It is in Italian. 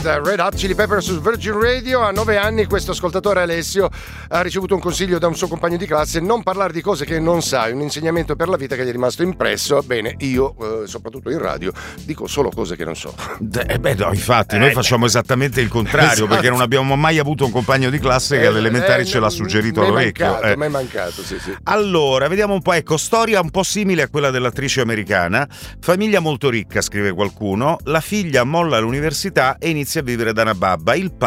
Red Hot Chili Peppers su Virgin Radio. A 9 anni questo ascoltatore Alessio ha ricevuto un consiglio da un suo compagno di classe: non parlare di cose che non sai, un insegnamento per la vita che gli è rimasto impresso. Bene, io soprattutto in radio dico solo cose che non so. No, infatti noi facciamo esattamente il contrario, esatto. Perché non abbiamo mai avuto un compagno di classe che alle elementari ce l'ha suggerito all'orecchio. Mi è mancato, sì. Allora, vediamo un po', ecco, storia un po' simile a quella dell'attrice americana. Famiglia molto ricca, scrive qualcuno, la figlia molla l'università e inizia a vivere da una babba. Il